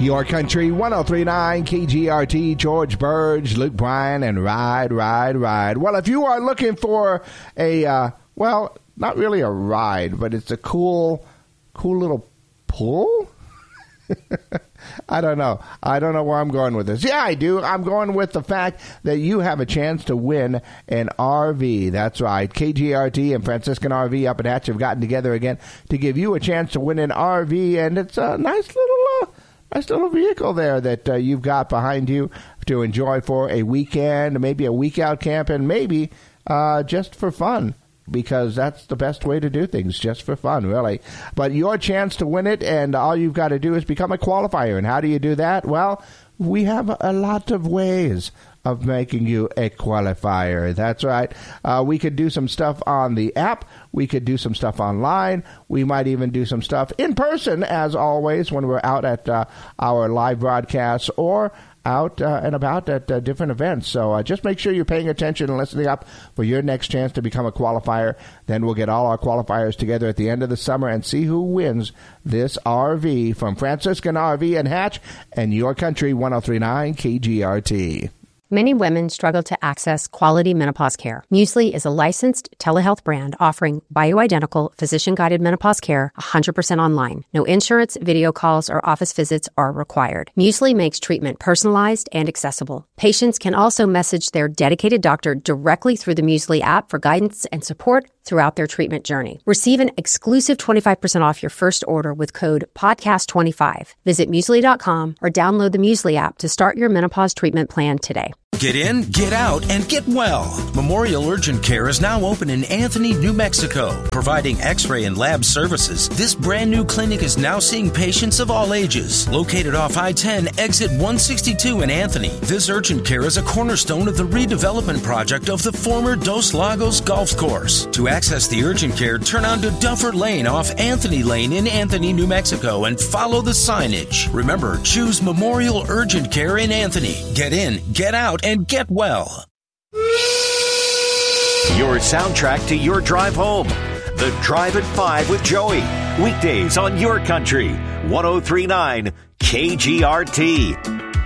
Your Country 103.9 KGRT, George Burge, Luke Bryan, and Ride. Well, if you are looking for a, well, not really a ride, but it's a cool little pull. I don't know where I'm going with this. Yeah, I do. I'm going with the fact that you have a chance to win an RV. That's right. KGRT and Franciscan RV up at Hatch have gotten together again to give you a chance to win an RV, and it's a nice little vehicle there that you've got behind you to enjoy for a weekend, maybe a week out camp, and maybe just for fun. Because that's the best way to do things, just for fun, really. But your chance to win it, and all you've got to do is become a qualifier. And how do you do that? Well, we have a lot of ways of making you a qualifier. That's right. We could do some stuff on the app. We could do some stuff online. We might even do some stuff in person, as always, when we're out at our live broadcasts or out and about at different events. So just make sure you're paying attention and listening up for your next chance to become a qualifier. Then we'll get all our qualifiers together at the end of the summer and see who wins this RV from Franciscan RV and Hatch and Your Country 103.9 KGRT. Many women struggle to access quality menopause care. Muesli is a licensed telehealth brand offering bioidentical, physician-guided menopause care 100% online. No insurance, video calls, or office visits are required. Muesli makes treatment personalized and accessible. Patients can also message their dedicated doctor directly through the Muesli app for guidance and support throughout their treatment journey. Receive an exclusive 25% off your first order with code PODCAST25. Visit Muesli.com or download the Muesli app to start your menopause treatment plan today. Get in, get out, and get well. Memorial Urgent Care is now open in Anthony, New Mexico, providing x-ray and lab services. This brand new clinic is now seeing patients of all ages. Located off I-10, exit 162 in Anthony, this urgent care is a cornerstone of the redevelopment project of the former Dos Lagos Golf Course. To access the urgent care, turn onto Duffer Lane off Anthony Lane in Anthony, New Mexico, and follow the signage. Remember, choose Memorial Urgent Care in Anthony. Get in, get out, and get well. Your soundtrack to your drive home. The Drive at 5 with Joey. Weekdays on Your Country 103.9 KGRT.